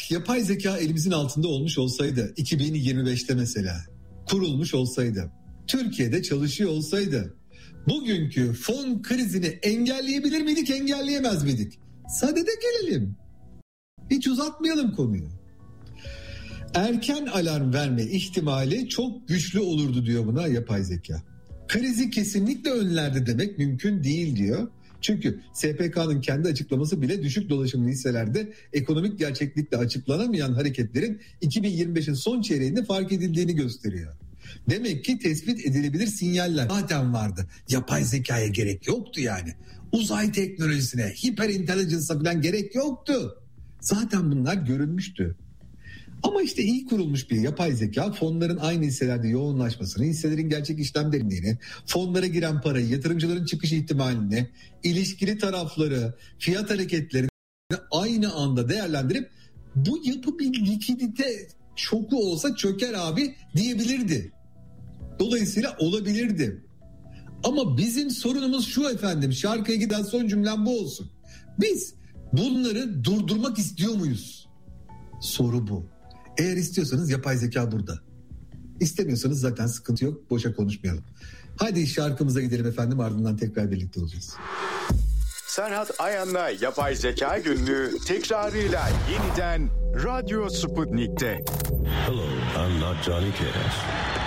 yapay zeka elimizin altında olmuş olsaydı 2025'te mesela kurulmuş olsaydı, Türkiye'de çalışıyor olsaydı bugünkü fon krizini engelleyebilir miydik, engelleyemez miydik? Sadede gelelim. Hiç uzatmayalım konuyu. Erken alarm verme ihtimali çok güçlü olurdu diyor buna yapay zeka. Krizi kesinlikle önlerdi demek mümkün değil diyor. Çünkü SPK'nın kendi açıklaması bile düşük dolaşımlı hisselerde ekonomik gerçeklikle açıklanamayan hareketlerin 2025'in son çeyreğinde fark edildiğini gösteriyor. Demek ki tespit edilebilir sinyaller zaten vardı. Yapay zekaya gerek yoktu yani. Uzay teknolojisine, hiper intelligence'a falan gerek yoktu. Zaten bunlar görülmüştü. Ama işte iyi kurulmuş bir yapay zeka fonların aynı hisselerde yoğunlaşmasını, hisselerin gerçek işlem derinliğini, fonlara giren parayı, yatırımcıların çıkış ihtimalini, ilişkili tarafları, fiyat hareketlerini aynı anda değerlendirip bu yapı bir likidite şoku olsa çöker abi diyebilirdi. Dolayısıyla olabilirdi. Ama bizim sorunumuz şu efendim, şarkıya giden son cümlem bu olsun. Biz bunları durdurmak istiyor muyuz? Soru bu. Eğer istiyorsanız yapay zeka burada. İstemiyorsanız zaten sıkıntı yok. Boşa konuşmayalım. Hadi şarkımıza gidelim efendim, ardından tekrar birlikte olacağız. Serhat Ayan'la Yapay Zeka Günlüğü tekrarıyla yeniden Radyo Sputnik'te. Hello, I'm not Johnny Cash.